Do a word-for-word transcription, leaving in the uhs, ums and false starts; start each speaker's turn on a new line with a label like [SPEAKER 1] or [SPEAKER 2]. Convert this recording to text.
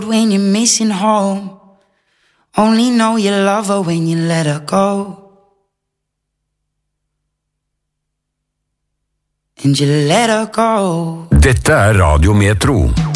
[SPEAKER 1] When you're missing home, only know you love her when you let her go. And you let her go.
[SPEAKER 2] Dette er Radio Metro.